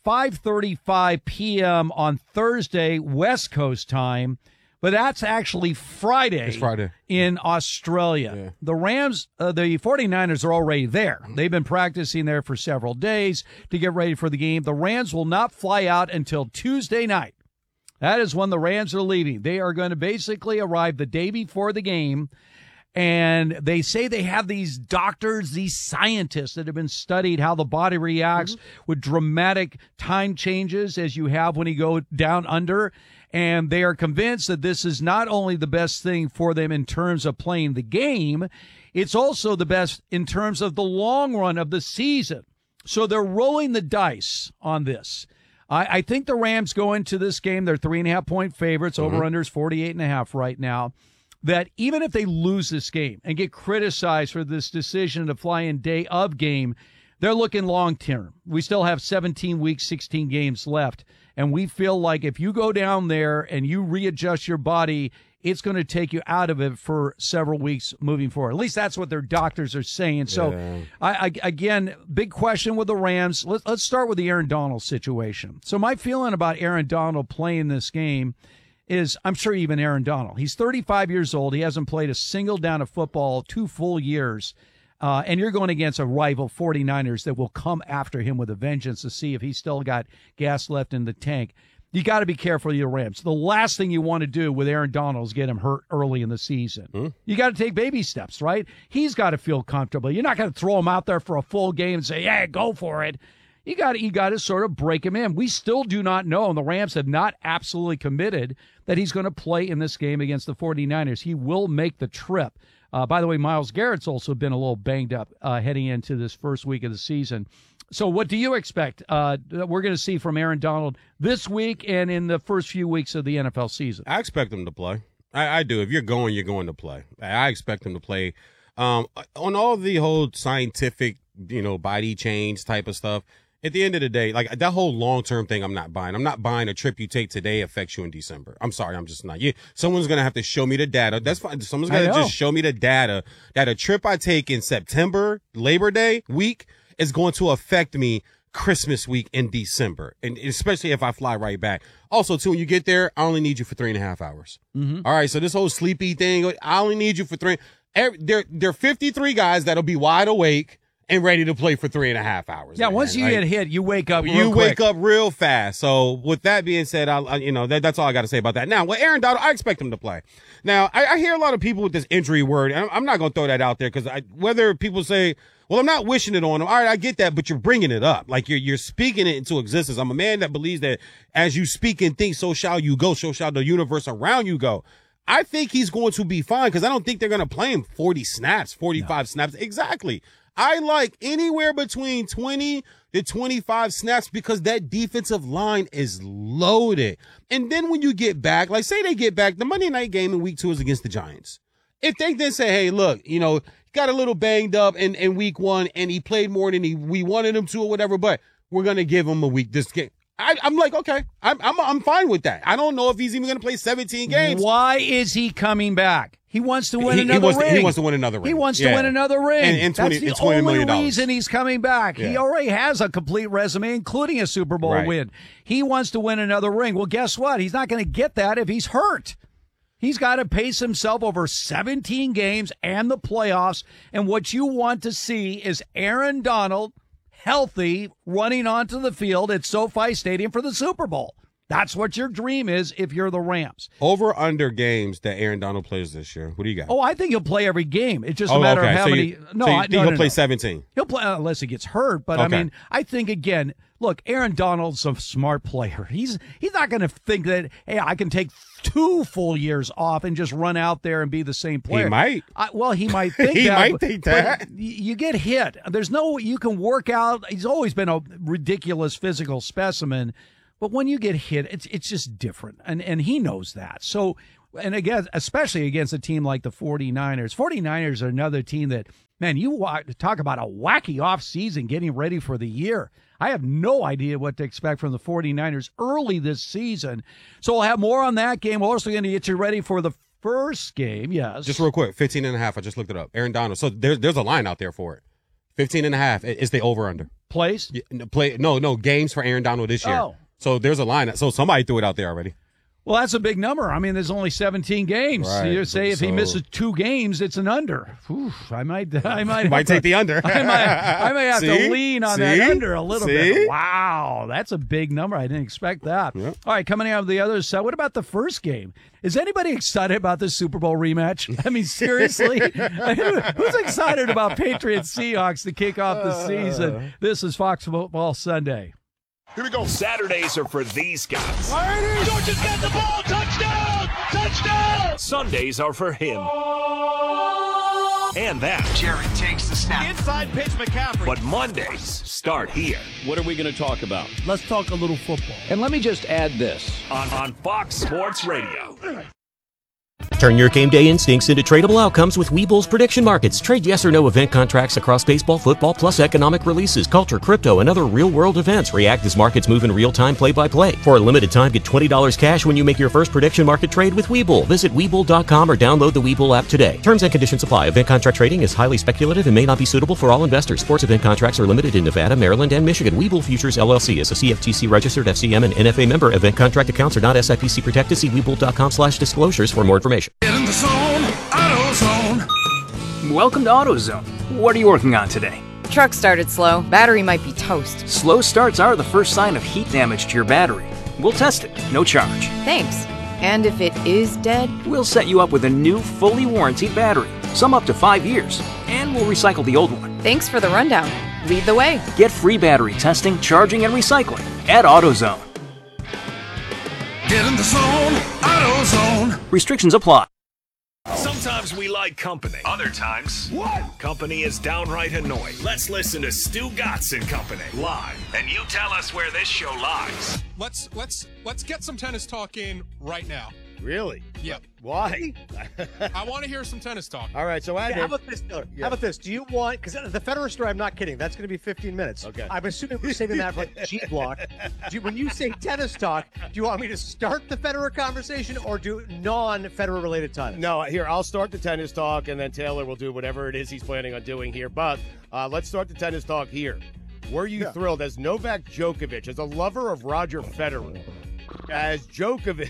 [SPEAKER 1] 5:35 p.m. on Thursday, West Coast time. But that's actually Friday.
[SPEAKER 7] It's Friday.
[SPEAKER 1] In Australia. Yeah. The Rams, the 49ers are already there. They've been practicing there for several days to get ready for the game. The Rams will not fly out until Tuesday night. That is when the Rams are leaving. They are going to basically arrive the day before the game. And they say they have these doctors, these scientists that have been studied how the body reacts with dramatic time changes as you have when you go down under. And they are convinced that this is not only the best thing for them in terms of playing the game, it's also the best in terms of the long run of the season. So they're rolling the dice on this. I think the Rams go into this game, they're 3.5-point favorites, over-under is 48.5 right now. That even if they lose this game and get criticized for this decision to fly in day of game, they're looking long term. We still have 17 weeks, 16 games left. And we feel like if you go down there and you readjust your body, it's going to take you out of it for several weeks moving forward. At least that's what their doctors are saying. So, again, big question with the Rams. Let's start with the Aaron Donald situation. So my feeling about Aaron Donald playing this game is, I'm sure even Aaron Donald, he's 35 years old. He hasn't played a single down of football 2 full years. And you're going against a rival 49ers that will come after him with a vengeance to see if he's still got gas left in the tank. You got to be careful of your Rams. The last thing you want to do with Aaron Donald is get him hurt early in the season. You got to take baby steps, right? He's got to feel comfortable. You're not going to throw him out there for a full game and say, yeah, go for it. You got to sort of break him in. We still do not know, and the Rams have not absolutely committed that he's going to play in this game against the 49ers. He will make the trip. By the way, Myles Garrett's also been a little banged up heading into this first week of the season. So what do you expect we're going to see from Aaron Donald this week and in the first few weeks of the NFL season?
[SPEAKER 7] I expect him to play. I do. If you're going to play. I expect him to play. On all the whole scientific, body change type of stuff, at the end of the day, like that whole long-term thing, I'm not buying. I'm not buying a trip you take today affects you in December. I'm sorry, I'm just not. Someone's going to have to show me the data. That's fine. Someone's going to just show me the data that a trip I take in September, Labor Day week, is going to affect me Christmas week in December, and especially if I fly right back. Also, too, when you get there, I only need you for 3.5 hours. All right, so this whole sleepy thing, I only need you for 3. There are 53 guys that'll be wide awake and ready to play for 3.5 hours.
[SPEAKER 1] Yeah, once you get hit, you wake up real
[SPEAKER 7] You
[SPEAKER 1] quick.
[SPEAKER 7] wake up real fast. So with that being said, that's all I got to say about that. Now, with Aaron Donald, I expect him to play. Now, I hear a lot of people with this injury word, and I'm not going to throw that out there because whether people say, well, I'm not wishing it on him. All right, I get that, but you're bringing it up. Like you're speaking it into existence. I'm a man that believes that as you speak and think, so shall you go, so shall the universe around you go. I think he's going to be fine because I don't think they're going to play him 40 snaps, 45 snaps. Exactly. I like anywhere between 20 to 25 snaps because that defensive line is loaded. And then when you get back, like say they get back, the Monday night game in week 2 is against the Giants. If they then say, hey, look, he got a little banged up in week 1 and he played more than we wanted him to or whatever, but we're going to give him a week this game. I'm like, okay, I'm fine with that. I don't know if he's even going to play 17 games.
[SPEAKER 1] Why is he coming back? He wants to win another ring.
[SPEAKER 7] He wants to win another ring.
[SPEAKER 1] He wants to win another ring.
[SPEAKER 7] And
[SPEAKER 1] That's the
[SPEAKER 7] $20
[SPEAKER 1] only
[SPEAKER 7] million.
[SPEAKER 1] reason he's coming back.
[SPEAKER 7] Yeah.
[SPEAKER 1] He already has a complete resume, including a Super Bowl win. He wants to win another ring. Well, guess what? He's not going to get that if he's hurt. He's got to pace himself over 17 games and the playoffs. And what you want to see is Aaron Donald healthy running onto the field at SoFi Stadium for the Super Bowl. That's what your dream is if you're the Rams.
[SPEAKER 7] Over under games that Aaron Donald plays this year. What do you got?
[SPEAKER 1] Oh, I think he'll play every game. It's just a matter of how many.
[SPEAKER 7] He'll play 17.
[SPEAKER 1] He'll play unless he gets hurt. But I mean, I think again, look, Aaron Donald's a smart player. He's not going to think that, hey, I can take 2 full years off and just run out there and be the same player.
[SPEAKER 7] He might.
[SPEAKER 1] He might think
[SPEAKER 7] he
[SPEAKER 1] that.
[SPEAKER 7] might think that.
[SPEAKER 1] But you get hit. There's no, you can work out. He's always been a ridiculous physical specimen. But when you get hit, it's just different, and he knows that. So, and again, especially against a team like the 49ers. 49ers are another team that, man, you talk about a wacky offseason getting ready for the year. I have no idea what to expect from the 49ers early this season. So we'll have more on that game. We're also going to get you ready for the first game. Yes.
[SPEAKER 7] Just real quick, 15.5. I just looked it up. Aaron Donald. So there's a line out there for it. 15.5 is the over-under.
[SPEAKER 1] Plays?
[SPEAKER 7] No, games for Aaron Donald this year.
[SPEAKER 1] Oh.
[SPEAKER 7] So there's a line. So somebody threw it out there already.
[SPEAKER 1] Well, that's a big number. I mean, there's only 17 games.
[SPEAKER 7] Right.
[SPEAKER 1] You say if he misses 2 games, it's an under. Oof, I might
[SPEAKER 7] take the under.
[SPEAKER 1] I may have to lean on that under a little bit. Wow, that's a big number. I didn't expect that. Yep. All right, coming out of the other side, what about the first game? Is anybody excited about the Super Bowl rematch? I mean, seriously? Who's excited about Patriots-Seahawks to kick off the season? This is Fox Football Sunday.
[SPEAKER 3] Here we go. Saturdays are for these guys.
[SPEAKER 20] Georgia's got the ball. Touchdown! Touchdown!
[SPEAKER 3] Sundays are for him. And that.
[SPEAKER 20] Jared takes the snap. Inside pitch, McCaffrey.
[SPEAKER 3] But Mondays start here.
[SPEAKER 10] What are we going to talk about?
[SPEAKER 2] Let's talk a little football.
[SPEAKER 10] And let me just add this.
[SPEAKER 3] On Fox Sports Radio.
[SPEAKER 11] Turn your game day instincts into tradable outcomes with Webull's prediction markets. Trade yes or no event contracts across baseball, football, plus economic releases, culture, crypto, and other real-world events. React as markets move in real time, play-by-play. For a limited time, get $20 cash when you make your first prediction market trade with Webull. Visit Webull.com or download the Webull app today. Terms and conditions apply. Event contract trading is highly speculative and may not be suitable for all investors. Sports event contracts are limited in Nevada, Maryland, and Michigan. Webull Futures, LLC is a CFTC-registered FCM and NFA member. Event contract accounts are not SIPC protected. See Webull.com/disclosures for more information.
[SPEAKER 20] Get in the zone, AutoZone.
[SPEAKER 23] Welcome to AutoZone. What are you working on today?
[SPEAKER 24] Truck started slow. Battery might be toast.
[SPEAKER 23] Slow starts are the first sign of heat damage to your battery. We'll test it, no charge.
[SPEAKER 24] Thanks. And if it is dead?
[SPEAKER 23] We'll set you up with a new, fully warranted battery, some up to 5 years, and we'll recycle the old one.
[SPEAKER 24] Thanks for the rundown. Lead the way.
[SPEAKER 23] Get free battery testing, charging, and recycling at AutoZone.
[SPEAKER 20] Get in the zone, AutoZone.
[SPEAKER 23] Restrictions apply.
[SPEAKER 3] Sometimes we like company. Other times, company is downright annoying. Let's listen to Stu Gatz and Company live, and you tell us where this show lies.
[SPEAKER 25] Let's get some tennis talk in right now.
[SPEAKER 26] Really?
[SPEAKER 25] Yep.
[SPEAKER 26] Why?
[SPEAKER 25] I want to hear some tennis talk.
[SPEAKER 26] All right, so
[SPEAKER 25] how
[SPEAKER 26] about this? How about this? Do you want, because the Federer story, I'm not kidding, that's going to be 15 minutes. Okay. I'm assuming we're saving that for like G block. When you say tennis talk, do you want me to start the Federer conversation or do non-Federer related tennis? No, here, I'll start the tennis talk and then Taylor will do whatever it is he's planning on doing here. But let's start the tennis talk here. Were you thrilled as Novak Djokovic, as a lover of Roger Federer, as Djokovic,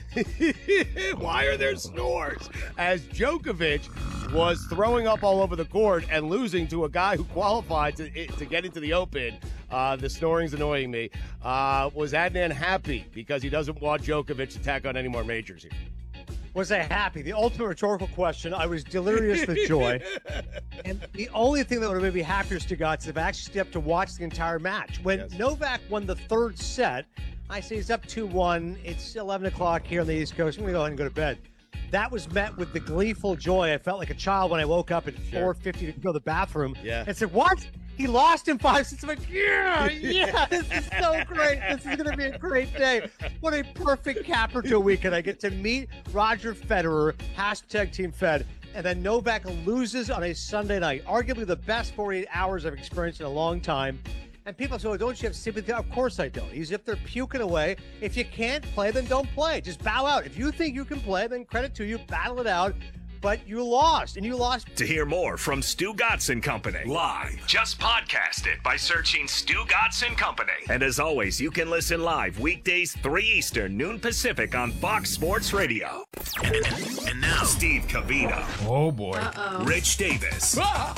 [SPEAKER 26] why are there snores? As Djokovic was throwing up all over the court and losing to a guy who qualified to get into the Open, the snoring's annoying me, was Adnan happy because he doesn't want Djokovic to tack on any more majors here? Was I happy? The ultimate rhetorical question. I was delirious with joy. And the only thing that would have made me happier, Stugatz, is if I actually stepped to watch the entire match. When Novak won the third set, I say he's up 2-1. It's 11 o'clock here on the East Coast. I'm going to go ahead and go to bed. That was met with the gleeful joy. I felt like a child when I woke up at 4:50 to go to the bathroom. Yeah. And said, what? He lost in 5 sets. I'm like, yeah, this is so great. This is going to be a great day. What a perfect capper to a weekend. I get to meet Roger Federer, #Team Fed, and then Novak loses on a Sunday night. Arguably the best 48 hours I've experienced in a long time. And people say, well, don't you have sympathy? Of course I don't. He's if they're puking away. If you can't play, then don't play. Just bow out. If you think you can play, then credit to you. Battle it out. But you lost, and you lost.
[SPEAKER 3] To hear more from Stu Gatz and Company live, just podcast it by searching Stu Gatz and Company. And as always, you can listen live weekdays 3 Eastern, noon Pacific on Fox Sports Radio. And now, Steve Covino.
[SPEAKER 4] Oh, boy.
[SPEAKER 3] Rich Davis.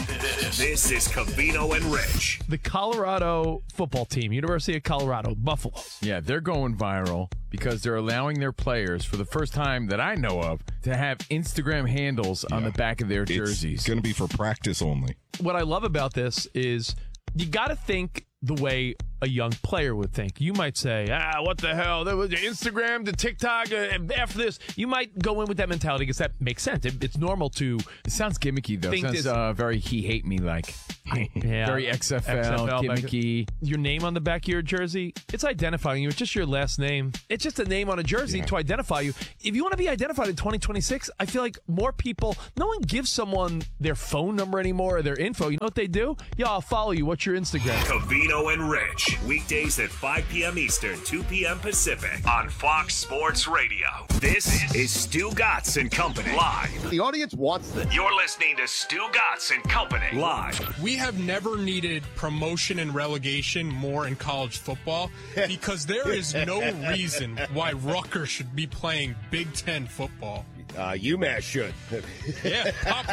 [SPEAKER 3] This is Covino and Rich.
[SPEAKER 4] The Colorado football team, University of Colorado, Buffaloes.
[SPEAKER 17] Yeah, they're going viral because they're allowing their players, for the first time that I know of, to have Instagram handles on the back of their jerseys.
[SPEAKER 6] It's going to be for practice only.
[SPEAKER 4] What I love about this is you got to think the way a young player would think. You might say, what the hell? There was Instagram, the TikTok, F this. You might go in with that mentality because that makes sense. It's normal to.
[SPEAKER 17] It sounds gimmicky, though. It sounds very he hate me like.
[SPEAKER 4] Yeah.
[SPEAKER 17] Very XFL gimmicky.
[SPEAKER 4] Your name on the back of your jersey, it's identifying you. It's just your last name. It's just a name on a jersey to identify you. If you want to be identified in 2026, I feel like more people, no one gives someone their phone number anymore or their info. You know what they do? I'll follow you. What's your Instagram?
[SPEAKER 3] Covino and Rich. Weekdays at 5 p.m. Eastern, 2 p.m. Pacific on Fox Sports Radio. This is Stu Gatz and Company live.
[SPEAKER 5] The audience wants this.
[SPEAKER 3] You're listening to Stu Gatz and Company live.
[SPEAKER 25] We have never needed promotion and relegation more in college football because there is no reason why Rutgers should be playing Big Ten football.
[SPEAKER 5] UMass should.
[SPEAKER 25] Yeah, Pop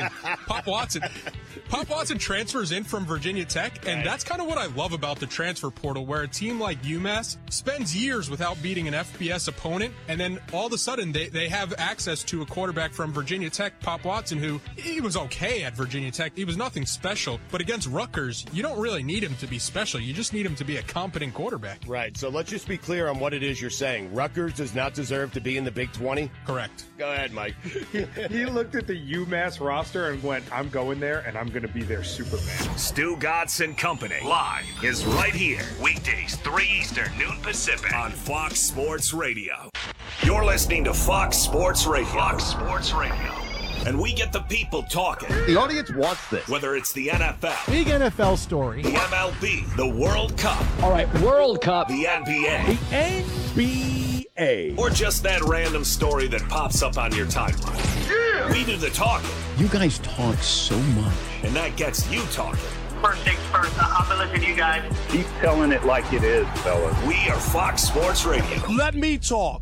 [SPEAKER 25] Watson transfers in from Virginia Tech, and that's kind of what I love about the transfer portal, where a team like UMass spends years without beating an FBS opponent, and then all of a sudden they have access to a quarterback from Virginia Tech, Pop Watson, who he was okay at Virginia Tech. He was nothing special, but against Rutgers, you don't really need him to be special. You just need him to be a competent quarterback.
[SPEAKER 5] Right, so let's just be clear on what it is you're saying. Rutgers does not deserve to be in the Big 20?
[SPEAKER 25] Correct.
[SPEAKER 5] Go ahead, Mike.
[SPEAKER 8] He looked at the UMass roster and went, I'm going there, and I'm going to be their Superman.
[SPEAKER 3] Stu Gatz and Company live is right here. Weekdays, 3 Eastern, noon Pacific on Fox Sports Radio. You're listening to Fox Sports Radio. Fox Sports Radio. And we get the people talking.
[SPEAKER 5] The audience wants this.
[SPEAKER 3] Whether it's the NFL,
[SPEAKER 2] big NFL story,
[SPEAKER 3] the MLB, the World Cup.
[SPEAKER 10] All right, World Cup.
[SPEAKER 3] The NBA.
[SPEAKER 2] The NBA.
[SPEAKER 3] Or just that random story that pops up on your timeline. Yeah. We do the talking.
[SPEAKER 10] You guys talk so much.
[SPEAKER 3] And that gets you talking.
[SPEAKER 12] First things first, I've been listening to you guys.
[SPEAKER 13] Keep telling it like it is, fellas.
[SPEAKER 3] We are Fox Sports Radio.
[SPEAKER 2] Let me talk.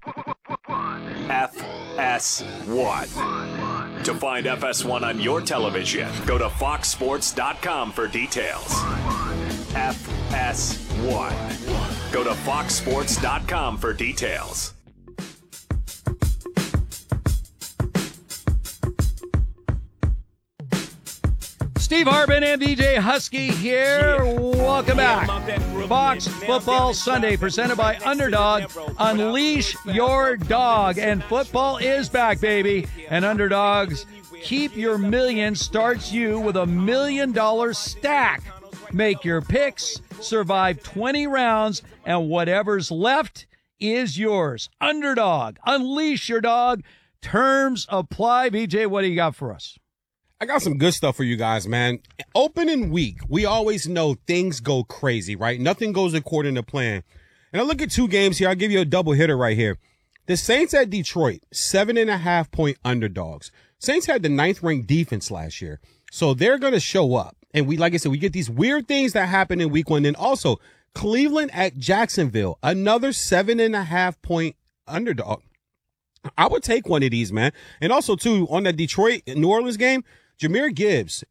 [SPEAKER 3] FS1. To find FS1 on your television, go to foxsports.com for details. FS1. Go to foxsports.com for details.
[SPEAKER 1] Steve Harbin and DJ Husky here. Welcome back. Fox Football Sunday presented by Underdog. Unleash your dog. And football is back, baby. And Underdogs, Keep Your Million starts you with $1 million stack. Make your picks, survive 20 rounds, and whatever's left is yours. Underdog. Unleash your dog. Terms apply. BJ, what do you got for us?
[SPEAKER 7] I got some good stuff for you guys, man. Opening week, we always know things go crazy, right? Nothing goes according to plan. And I look at two games here. I'll give you a double hitter right here. The Saints at Detroit, 7.5-point underdogs. Saints had the 9th-ranked defense last year, so they're going to show up. And like I said, we get these weird things that happen in week one. Then also, Cleveland at Jacksonville, another 7.5-point underdog. I would take one of these, man. And also, too, on that Detroit-New Orleans game, Jahmyr Gibbs,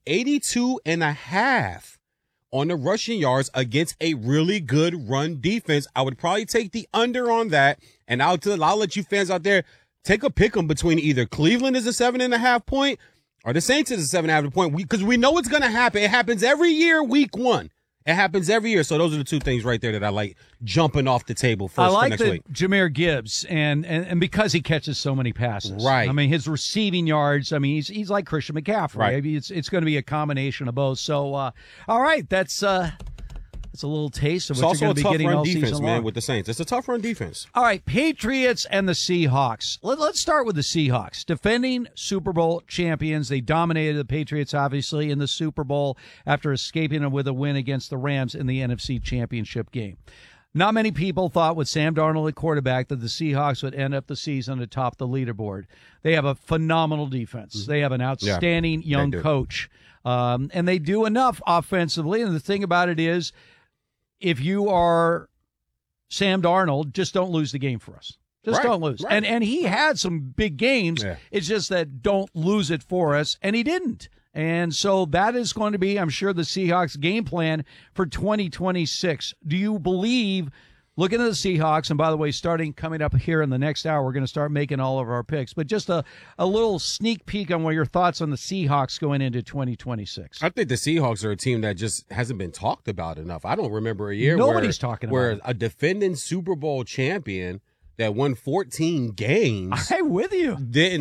[SPEAKER 7] 82.5 on the rushing yards against a really good run defense. I would probably take the under on that, and I'll let you fans out there take a pick 'em between either Cleveland is a 7.5 point or the Saints is a 7.5 point, because we know it's going to happen. It happens every year, week one. It happens every year. So those are the two things right there that I like jumping off the table first.
[SPEAKER 1] I like
[SPEAKER 7] for next week.
[SPEAKER 1] Jahmyr Gibbs, and because he catches so many passes.
[SPEAKER 7] Right.
[SPEAKER 1] I mean, his receiving yards, I mean, he's like Christian McCaffrey.
[SPEAKER 7] Right.
[SPEAKER 1] I mean, it's going to be a combination of both. So, all right, that's a little taste of what you're going to be getting all season long.
[SPEAKER 7] It's also a tough run defense, man, with the Saints. It's a tough run defense.
[SPEAKER 1] All right, Patriots and the Seahawks. Let's start with the Seahawks. Defending Super Bowl champions. They dominated the Patriots, obviously, in the Super Bowl after escaping with a win against the Rams in the NFC Championship game. Not many people thought with Sam Darnold at quarterback that the Seahawks would end up the season atop the leaderboard. They have a phenomenal defense. They have an outstanding young coach. And they do enough offensively. And the thing about it is, if you are Sam Darnold, just don't lose the game for us. Just don't lose. Right. And he had some big games. Yeah. It's just that don't lose it for us, and he didn't. And so that is going to be, I'm sure, the Seahawks game plan for 2026. Do you believe looking at the Seahawks, and by the way, coming up here in the next hour, we're going to start making all of our picks. But just a little sneak peek on what your thoughts on the Seahawks going into 2026.
[SPEAKER 7] I think the Seahawks are a team that just hasn't been talked about enough. I don't remember a year
[SPEAKER 1] Nobody's talking about
[SPEAKER 7] where
[SPEAKER 1] it.
[SPEAKER 7] a defending Super Bowl champion that won 14 games.
[SPEAKER 1] I'm with you.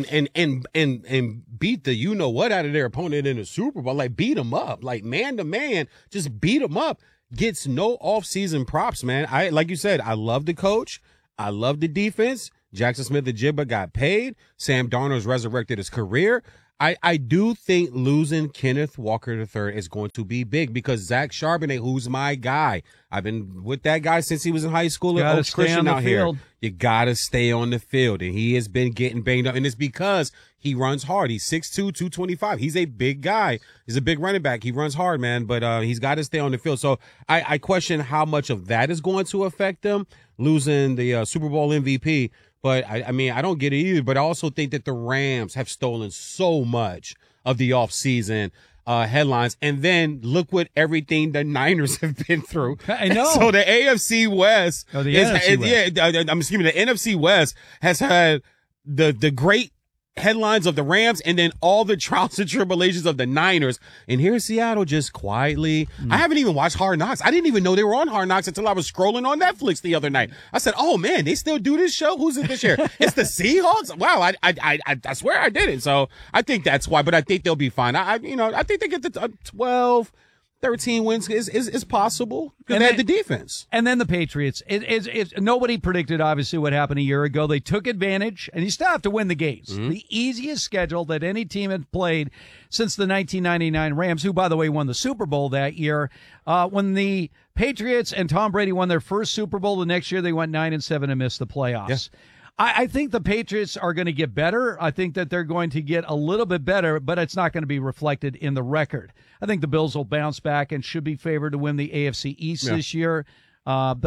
[SPEAKER 7] And beat the you-know-what out of their opponent in the Super Bowl. Like, beat them up. Like, man-to-man, just beat them up. Gets no off-season props, man. Like you said, I love the coach. I love the defense. Jackson Smith-Njigba got paid. Sam Darnold's resurrected his career. I do think losing Kenneth Walker III is going to be big because Zach Charbonnet, who's my guy, I've been with that guy since he was in high school at Oaks Christian out here. You got to stay on the field, and he has been getting banged up, and it's because he runs hard. He's 6'2", 225. He's a big guy. He's a big running back. He runs hard, man, but he's got to stay on the field. So I question how much of that is going to affect them, losing the Super Bowl MVP. But, I mean, I don't get it either. But I also think that the Rams have stolen so much of the offseason headlines. And then look what everything the Niners have been through.
[SPEAKER 1] I know.
[SPEAKER 7] So the AFC West.
[SPEAKER 1] Oh, the NFC West.
[SPEAKER 7] Yeah, the NFC West has had the great headlines of the Rams and then all the trials and tribulations of the Niners. And here in Seattle, just quietly. I haven't even watched Hard Knocks. I didn't even know they were on Hard Knocks until I was scrolling on Netflix the other night. I said, oh man, they still do this show? Who's it this year? It's the Seahawks? Wow, I swear I didn't. So I think that's why, but I think they'll be fine. I think they get the 12, 13 wins is possible because they had the defense.
[SPEAKER 1] And then the Patriots. Nobody predicted, obviously, what happened a year ago. They took advantage, and you still have to win the games.
[SPEAKER 7] Mm-hmm.
[SPEAKER 1] The easiest schedule that any team had played since the 1999 Rams, who, by the way, won the Super Bowl that year. When the Patriots and Tom Brady won their first Super Bowl, the next year they went 9-7 and missed the playoffs. Yeah. I think the Patriots are going to get better. I think that they're going to get a little bit better, but it's not going to be reflected in the record. I think the Bills will bounce back and should be favored to win the AFC East this year. But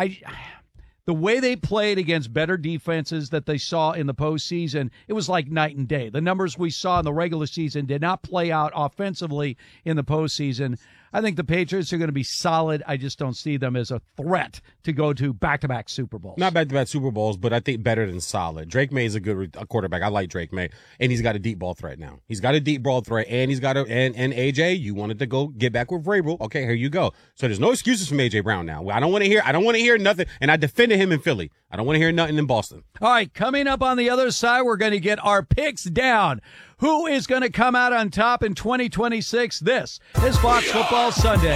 [SPEAKER 1] the way they played against better defenses that they saw in the postseason, it was like night and day. The numbers we saw in the regular season did not play out offensively in the postseason. I think the Patriots are going to be solid. I just don't see them as a threat to go to back-to-back Super Bowls.
[SPEAKER 7] Not back-to-back Super Bowls, but I think better than solid. Drake May is a good quarterback. I like Drake May, and he's got a deep ball threat now. He's got a deep ball threat, and he's got and AJ, you wanted to go get back with Vrabel. Okay, here you go. So there's no excuses from AJ Brown now. I don't want to hear nothing, and I defended him in Philly. I don't want to hear nothing in Boston.
[SPEAKER 1] All right, coming up on the other side, we're going to get our picks down. Who is going to come out on top in 2026? This is Fox Football Sunday.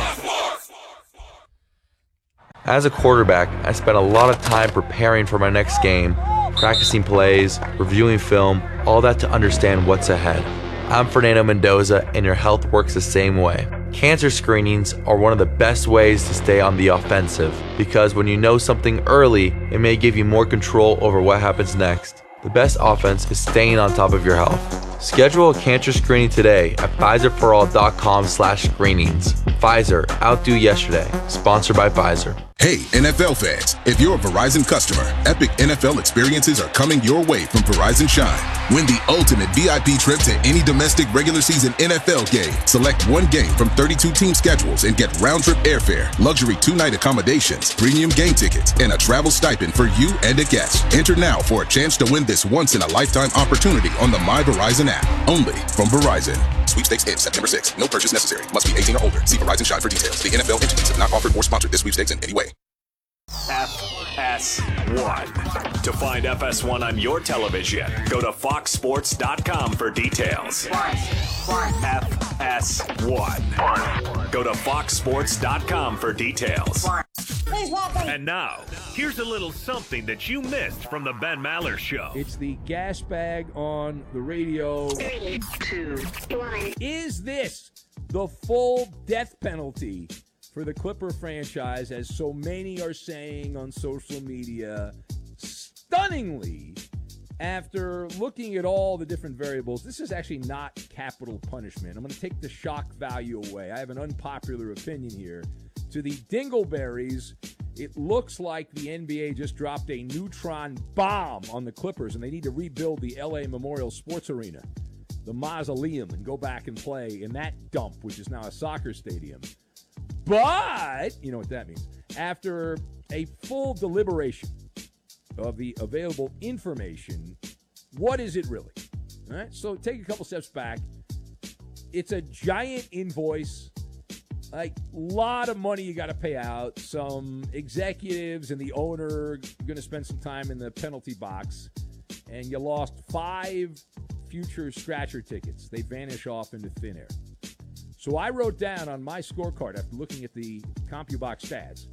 [SPEAKER 14] As a quarterback, I spent a lot of time preparing for my next game, practicing plays, reviewing film, all that to understand what's ahead. I'm Fernando Mendoza, and your health works the same way. Cancer screenings are one of the best ways to stay on the offensive, because when you know something early, it may give you more control over what happens next. The best offense is staying on top of your health. Schedule a cancer screening today at PfizerForAll.com/screenings. Pfizer, outdo yesterday. Sponsored by Pfizer.
[SPEAKER 15] Hey, NFL fans, if you're a Verizon customer, epic NFL experiences are coming your way from Verizon Shine. Win the ultimate VIP trip to any domestic regular season NFL game. Select one game from 32 team schedules and get round-trip airfare, luxury 2-night accommodations, premium game tickets, and a travel stipend for you and a guest. Enter now for a chance to win this once-in-a-lifetime opportunity on the My Verizon app. Only from Verizon. Sweepstakes ends September 6th. No purchase necessary. Must be 18 or older. See Verizon Shine for details. The NFL entities have not offered or sponsored this sweepstakes in any way.
[SPEAKER 3] FS1. To find FS1 on your television, go to foxsports.com for details. FS1. Go to foxsports.com for details. And now, here's a little something that you missed from the Ben Maller Show.
[SPEAKER 16] It's the gas bag on the radio. 3, 2, 1. Is this the full death penalty for the Clipper franchise, as so many are saying on social media? Stunningly, after looking at all the different variables, this is actually not capital punishment. I'm going to take the shock value away. I have an unpopular opinion here. To the Dingleberries, it looks like the NBA just dropped a neutron bomb on the Clippers, and they need to rebuild the LA Memorial Sports Arena, the mausoleum, and go back and play in that dump, which is now a soccer stadium. But, you know what that means. After a full deliberation of the available information. What is it really? All right, so take a couple steps back. It's a giant invoice, like a lot of money you got to pay out. Some executives and the owner are going to spend some time in the penalty box, and you lost 5 future scratcher tickets. They vanish off into thin air. So I wrote down on my scorecard after looking at the CompuBox stats,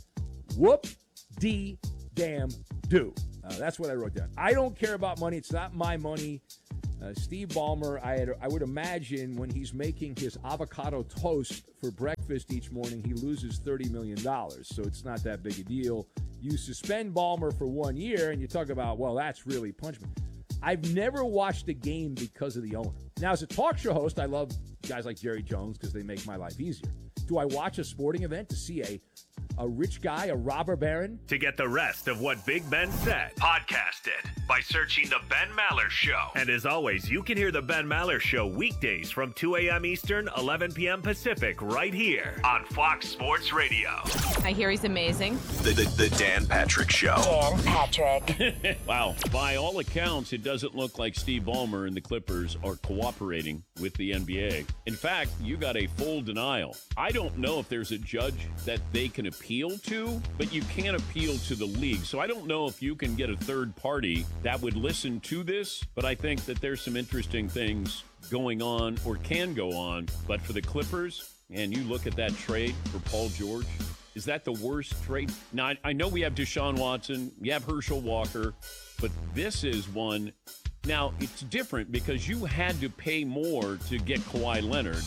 [SPEAKER 16] whoop-dee-damn-do. That's what I wrote down. I don't care about money. It's not my money. Steve Ballmer, I would imagine when he's making his avocado toast for breakfast each morning, he loses $30 million. So it's not that big a deal. You suspend Ballmer for 1 year, and you talk about, well, that's really punishment. I've never watched a game because of the owner. Now, as a talk show host, I love guys like Jerry Jones because they make my life easier. Do I watch a sporting event to see a rich guy, a robber baron?
[SPEAKER 3] To get the rest of what Big Ben said, podcast it by searching The Ben Maller Show. And as always, you can hear The Ben Maller Show weekdays from 2 a.m. Eastern, 11 p.m. Pacific, right here on Fox Sports Radio.
[SPEAKER 24] I hear he's amazing.
[SPEAKER 3] The Dan Patrick Show.
[SPEAKER 24] Dan Patrick.
[SPEAKER 9] Wow. By all accounts, it doesn't look like Steve Ballmer and the Clippers are cooperating with the NBA. In fact, you got a full denial. I don't know if there's a judge that they can appeal to, but you can't appeal to the league. So I don't know if you can get a third party that would listen to this, but I think that there's some interesting things going on or can go on. But for the Clippers, and you look at that trade for Paul George, is that the worst trade? Now, I know we have Deshaun Watson, we have Herschel Walker, but this is one. Now, it's different because you had to pay more to get Kawhi Leonard.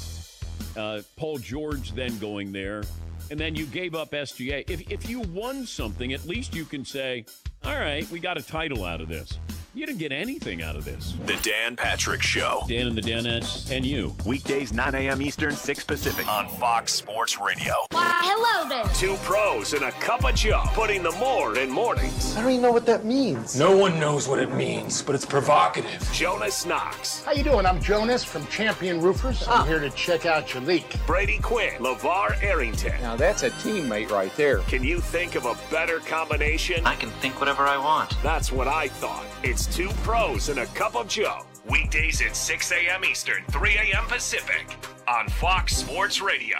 [SPEAKER 9] Paul George then going there, and then you gave up SGA. If you won something, at least you can say, all right, we got a title out of this. You didn't get anything out of this.
[SPEAKER 3] The Dan Patrick Show.
[SPEAKER 9] Dan and the Danettes and you.
[SPEAKER 3] Weekdays, 9 a.m. Eastern, 6 Pacific on Fox Sports Radio.
[SPEAKER 12] Why, hello there.
[SPEAKER 3] 2 pros and a cup of Joe, putting the more in mornings.
[SPEAKER 11] I don't even know what that means.
[SPEAKER 18] No one knows what it means, but it's provocative.
[SPEAKER 3] Jonas Knox.
[SPEAKER 11] How you doing? I'm Jonas from Champion Roofers. I'm here to check out your leak.
[SPEAKER 3] Brady Quinn. LeVar Arrington.
[SPEAKER 11] Now that's a teammate right there.
[SPEAKER 3] Can you think of a better combination?
[SPEAKER 19] I can think whatever I want.
[SPEAKER 3] That's what I thought. It's 2 pros and a cup of Joe. Weekdays at 6 a.m. Eastern, 3 a.m. Pacific on Fox Sports Radio.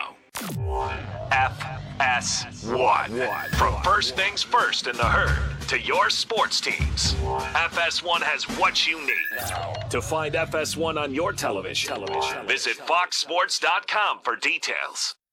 [SPEAKER 3] FS1. From first things first in the herd to your sports teams, FS1 has what you need. To find FS1 on your television, visit foxsports.com for details.